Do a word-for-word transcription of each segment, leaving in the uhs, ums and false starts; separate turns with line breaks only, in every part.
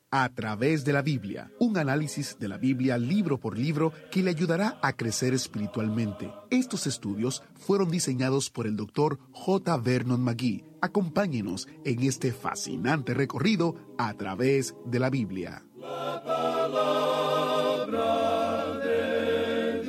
A través de la Biblia, un análisis de la Biblia libro por libro que le ayudará a crecer espiritualmente. Estos estudios fueron diseñados por el doctor J. Vernon McGee. Acompáñenos en este fascinante recorrido a través de la Biblia.
La palabra de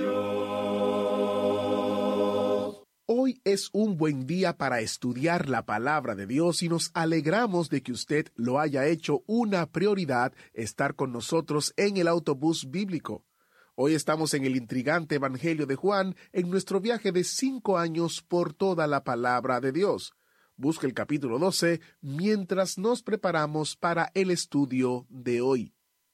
Dios.
Hoy es un buen día para estudiar la palabra de Dios y nos alegramos de que usted lo haya hecho una prioridad estar con nosotros en el autobús bíblico. Hoy estamos en el intrigante Evangelio de Juan en nuestro viaje de cinco años por toda la palabra de Dios. Busca el capítulo doce mientras nos preparamos para el estudio de hoy.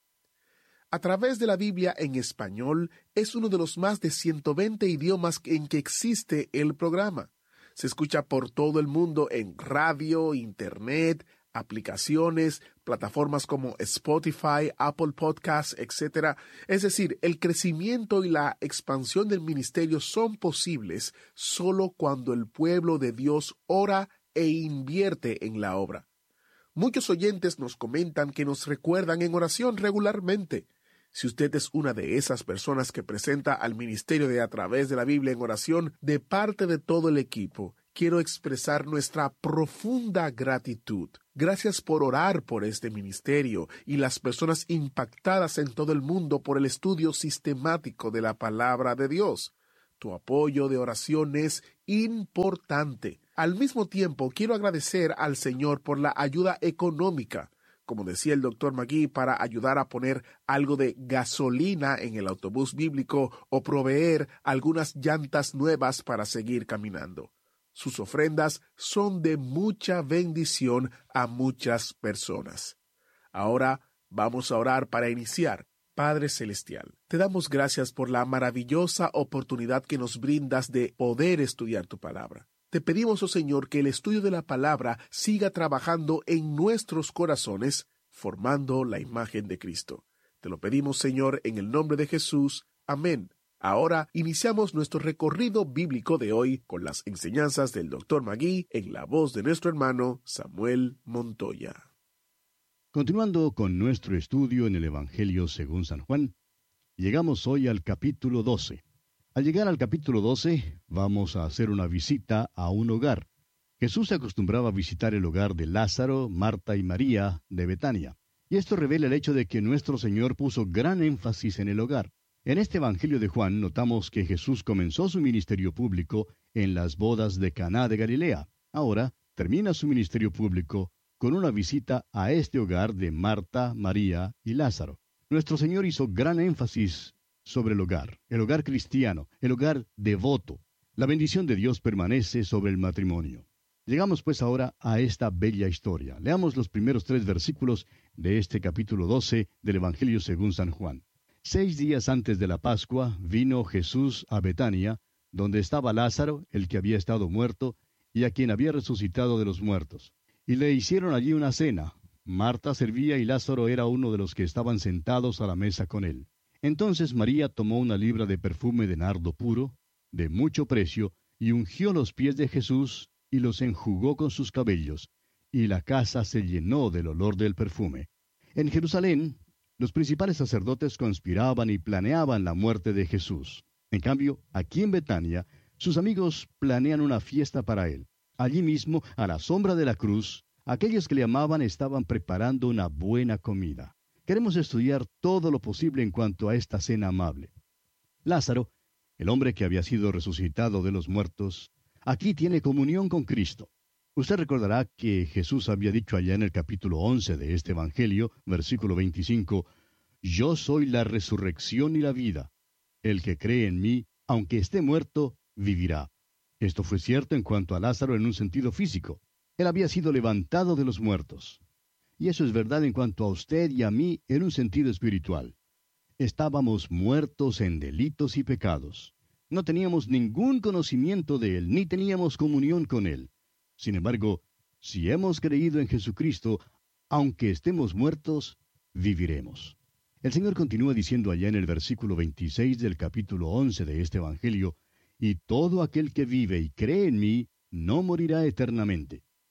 A través de la Biblia en español es uno de los más de ciento veinte idiomas en que existe el programa. Se escucha por todo el mundo en radio, internet, aplicaciones, plataformas como Spotify, Apple Podcasts, etcétera. Es decir, el crecimiento y la expansión del ministerio son posibles solo cuando el pueblo de Dios ora e invierte en la obra. Muchos oyentes nos comentan que nos recuerdan en oración regularmente. Si usted es una de esas personas que presenta al ministerio de A Través de la Biblia en oración, de parte de todo el equipo, quiero expresar nuestra profunda gratitud. Gracias por orar por este ministerio y las personas impactadas en todo el mundo por el estudio sistemático de la palabra de Dios. Tu apoyo de oración es importante. Al mismo tiempo, quiero agradecer al Señor por la ayuda económica, como decía el doctor McGee, para ayudar a poner algo de gasolina en el autobús bíblico o proveer algunas llantas nuevas para seguir caminando. Sus ofrendas son de mucha bendición a muchas personas. Ahora vamos a orar para iniciar. Padre Celestial, te damos gracias por la maravillosa oportunidad que nos brindas de poder estudiar tu palabra. Te pedimos, oh Señor, que el estudio de la palabra siga trabajando en nuestros corazones, formando la imagen de Cristo. Te lo pedimos, Señor, en el nombre de Jesús. Amén. Ahora iniciamos nuestro recorrido bíblico de hoy con las enseñanzas del doctor McGee en la voz de nuestro hermano Samuel Montoya.
Continuando con nuestro estudio en el Evangelio según San Juan, llegamos hoy al capítulo doce. Al llegar al capítulo doce, vamos a hacer una visita a un hogar. Jesús se acostumbraba a visitar el hogar de Lázaro, Marta y María de Betania. Y esto revela el hecho de que nuestro Señor puso gran énfasis en el hogar. En este Evangelio de Juan notamos que Jesús comenzó su ministerio público en las bodas de Caná de Galilea. Ahora termina su ministerio público con una visita a este hogar de Marta, María y Lázaro. Nuestro Señor hizo gran énfasis sobre el hogar, el hogar cristiano, el hogar devoto. La bendición de Dios permanece sobre el matrimonio. Llegamos pues ahora a esta bella historia. Leamos los primeros tres versículos de este capítulo doce del Evangelio según San Juan. Seis días antes de la Pascua vino Jesús a Betania, donde estaba Lázaro, el que había estado muerto, y a quien había resucitado de los muertos. Y le hicieron allí una cena. Marta servía y Lázaro era uno de los que estaban sentados a la mesa con él. Entonces María tomó una libra de perfume de nardo puro, de mucho precio, y ungió los pies de Jesús, y los enjugó con sus cabellos, y la casa se llenó del olor del perfume. En Jerusalén, los principales sacerdotes conspiraban y planeaban la muerte de Jesús. En cambio, aquí en Betania, sus amigos planean una fiesta para él. Allí mismo, a la sombra de la cruz, aquellos que le amaban estaban preparando una buena comida. Queremos estudiar todo lo posible en cuanto a esta cena amable. Lázaro, el hombre que había sido resucitado de los muertos, aquí tiene comunión con Cristo. Usted recordará que Jesús había dicho allá en el capítulo once de este Evangelio, versículo veinticinco, «Yo soy la resurrección y la vida. El que cree en mí, aunque esté muerto, vivirá». Esto fue cierto en cuanto a Lázaro en un sentido físico. Él había sido levantado de los muertos. Y eso es verdad en cuanto a usted y a mí en un sentido espiritual. Estábamos muertos en delitos y pecados. No teníamos ningún conocimiento de Él, ni teníamos comunión con Él. Sin embargo, si hemos creído en Jesucristo, aunque estemos muertos, viviremos. El Señor continúa diciendo allá en el versículo veintiséis del capítulo once de este Evangelio, «Y todo aquel que vive y cree en mí, no morirá eternamente».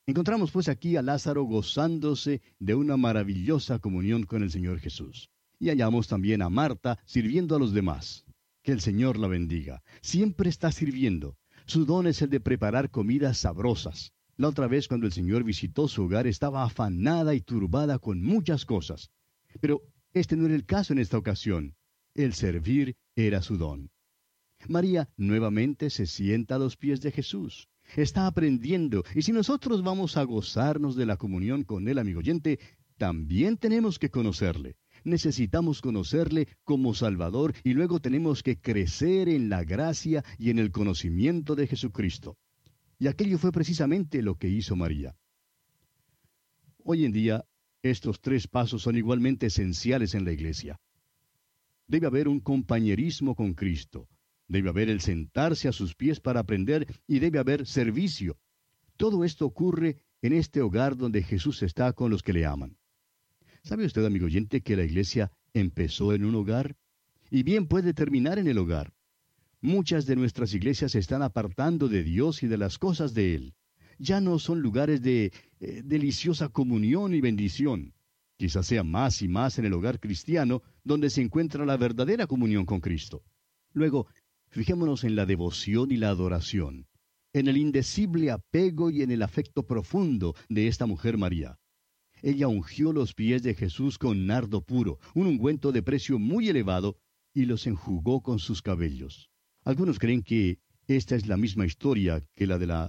Encontramos pues aquí a Lázaro gozándose de una maravillosa comunión con el Señor Jesús. Y hallamos también a Marta sirviendo a los demás. Que el Señor la bendiga. Siempre está sirviendo. Su don es el de preparar comidas sabrosas. La otra vez cuando el Señor visitó su hogar estaba afanada y turbada con muchas cosas. Pero este no era el caso en esta ocasión. El servir era su don. María nuevamente se sienta a los pies de Jesús. Está aprendiendo, y si nosotros vamos a gozarnos de la comunión con Él, amigo oyente, también tenemos que conocerle. Necesitamos conocerle como Salvador y luego tenemos que crecer en la gracia y en el conocimiento de Jesucristo. Y aquello fue precisamente lo que hizo María. Hoy en día, estos tres pasos son igualmente esenciales en la iglesia. Debe haber un compañerismo con Cristo. Debe haber el sentarse a sus pies para aprender y debe haber servicio. Todo esto ocurre en este hogar donde Jesús está con los que le aman. ¿Sabe usted, amigo oyente, que la iglesia empezó en un hogar? Y bien puede terminar en el hogar. Muchas de nuestras iglesias se están apartando de Dios y de las cosas de Él. Ya no son lugares de eh, deliciosa comunión y bendición. Quizás sea más y más en el hogar cristiano donde se encuentra la verdadera comunión con Cristo. Luego, fijémonos en la devoción y la adoración, en el indecible apego y en el afecto profundo de esta mujer María. Ella ungió los pies de Jesús con nardo puro, un ungüento de precio muy elevado, y los enjugó con sus cabellos. Algunos creen que esta es la misma historia que la de la